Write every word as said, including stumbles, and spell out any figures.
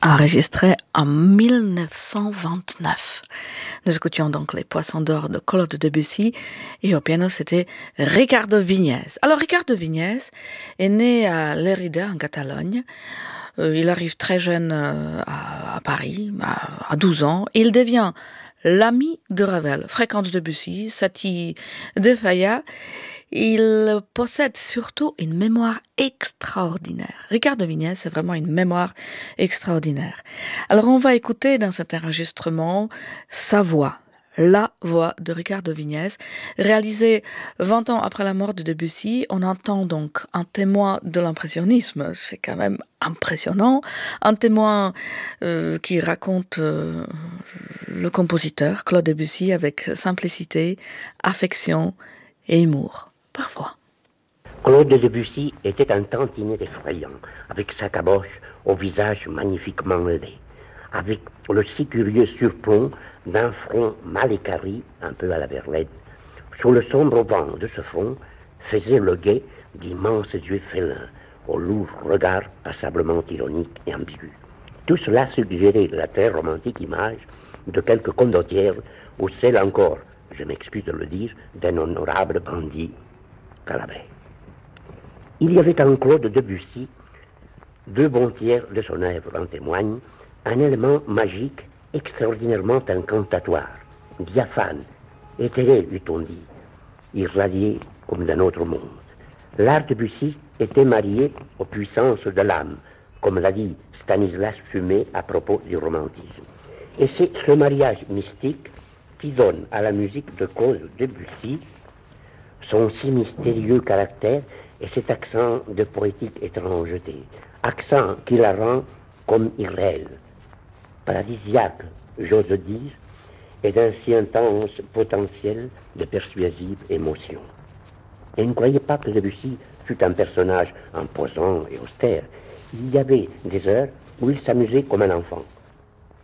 enregistré en mille neuf cent vingt-neuf. Nous écoutions donc Les Poissons d'or de Claude Debussy et au piano c'était Ricardo Viñes. Alors Ricardo Viñes est né à Lérida en Catalogne. Euh, il arrive très jeune euh, à, à Paris, à, à douze ans. Il devient l'ami de Ravel, fréquente Debussy, Satie de Falla. Il possède surtout une mémoire extraordinaire. Ricardo Viñes, c'est vraiment une mémoire extraordinaire. Alors on va écouter dans cet enregistrement sa voix, la voix de Ricardo Viñes, réalisée vingt ans après la mort de Debussy. On entend donc un témoin de l'impressionnisme, c'est quand même impressionnant, un témoin euh, qui raconte euh, le compositeur Claude Debussy avec simplicité, affection et humour. Parfois. Claude Debussy était un tantinet effrayant, avec sa caboche au visage magnifiquement laid, avec le si curieux surplomb d'un front mal équarri, un peu à la Verlaine. Sous le sombre vent de ce front faisait le guet d'immenses yeux félins, au lourd regard passablement ironique et ambigu. Tout cela suggérait la très romantique image de quelque condottière ou celle encore, je m'excuse de le dire, d'un honorable bandit Calabrais. Il y avait en Claude Debussy, deux bons tiers de son œuvre en témoignent, un élément magique extraordinairement incantatoire, diaphane, éthéré, eût-on dit, irradié comme d'un autre monde. L'art Debussy était marié aux puissances de l'âme, comme l'a dit Stanislas Fumet à propos du romantisme. Et c'est ce mariage mystique qui donne à la musique de Claude Debussy son si mystérieux caractère et cet accent de poétique étrangeté, accent qui la rend comme irréel, paradisiaque, j'ose dire, et d'un si intense potentiel de persuasive émotion. Et ne croyez pas que Debussy fut un personnage imposant et austère. Il y avait des heures où il s'amusait comme un enfant,